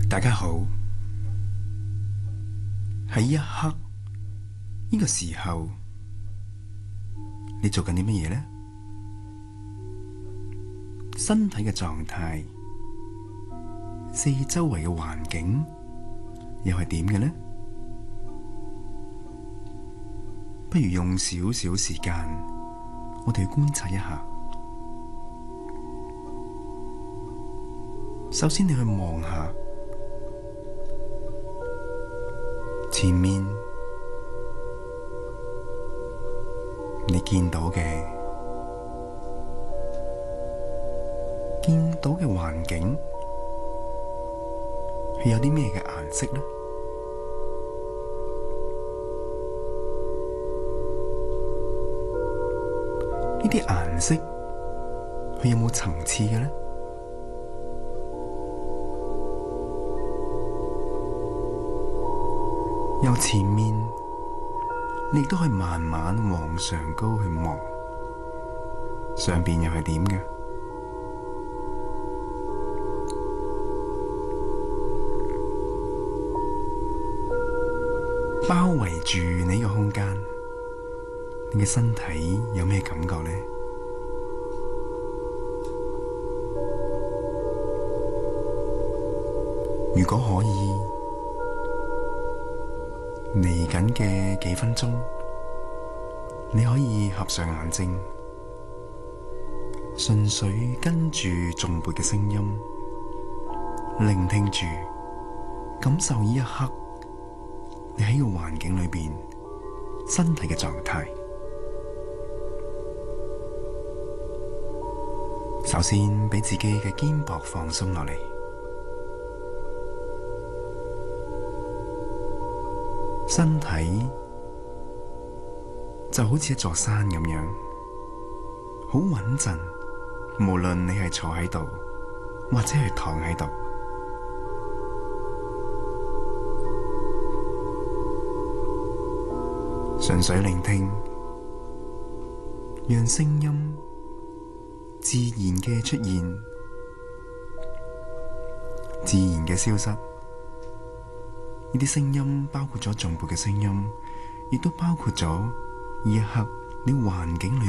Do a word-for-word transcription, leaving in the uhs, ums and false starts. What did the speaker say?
大家好，喺一刻呢個時候，你做緊啲乜嘢呢？身體嘅狀態，四周圍嘅環境又係點嘅呢？不如用少少時間，我哋去觀察一下。首先，你去望下前面你見到嘅見到嘅環境係有啲咩嘅顏色呢？呢啲顏色佢有冇層次嘅呢？由前面，你亦都可以慢慢往上高去望，上邊又係點嘅？包圍住你呢個空間，你嘅身體有咩感覺呢？如果可以，嚟緊嘅幾分鐘，你可以合上眼睛，純粹跟住頌缽嘅聲音，聆聽住，感受呢一刻你喺個環境裏邊身體嘅狀態。首先，俾自己嘅肩膊放鬆落嚟。身體就好似一座山咁樣，好穩陣。無論你係坐喺度，或者係躺喺度，純粹聆聽，讓聲音自然嘅出現，自然嘅消失。呢啲聲音包括咗頌缽嘅聲音，亦都包括咗呢一刻你環境裏